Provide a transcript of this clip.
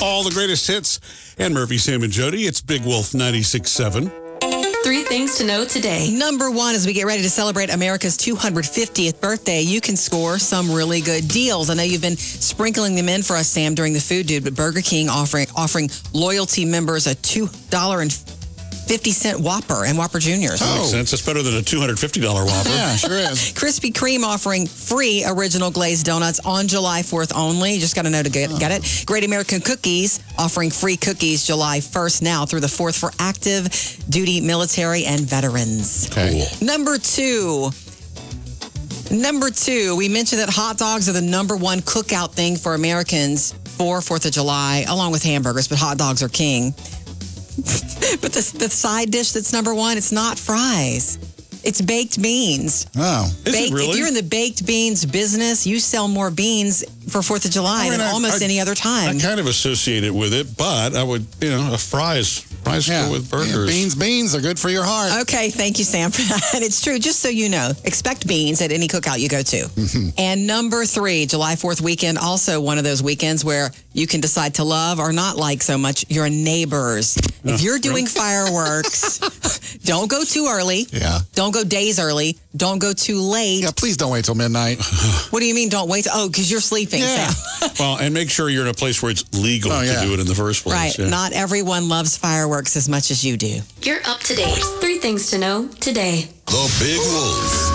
All the greatest hits. And Murphy, Sam, and Jody. It's Big Wolf 96.7. 3 things to know today. Number one, as we get ready to celebrate America's 250th birthday, you can score some really good deals. I know you've been sprinkling them in for us, Sam, during the Food Dude, but Burger King offering loyalty members a $2.50 Whopper and Whopper Juniors. That makes sense. It's better than a $250 Whopper. Yeah, sure is. Krispy Kreme offering free original glazed donuts on July 4th only. You just got to know to get it. Great American Cookies offering free cookies July 1st now through the 4th for active duty military and veterans. Okay. Cool. Number two, we mentioned that hot dogs are the number one cookout thing for Americans for 4th of July, along with hamburgers, but hot dogs are king. But the side dish that's number one, it's not fries. It's baked beans. Oh. Is it really? If you're in the baked beans business, you sell more beans for 4th of July than almost any other time. I kind of associate it with it, but I would, a fries go with burgers. Yeah, beans are good for your heart. Okay, thank you, Sam, for that. And it's true, just so you know, expect beans at any cookout you go to. And number three, July 4th weekend, also one of those weekends where you can decide to love or not like so much your neighbors. If you're doing fireworks, don't go too early. Yeah. Don't go days early. Don't go too late. Yeah, please don't wait till midnight. What do you mean don't wait? Oh, because you're sleeping, Yeah. Sam. Well, and make sure you're in a place where it's legal to do it in the first place. Right. Yeah. Not everyone loves fireworks as much as you do. You're up to date. 3 things to know today. The Big Wolf.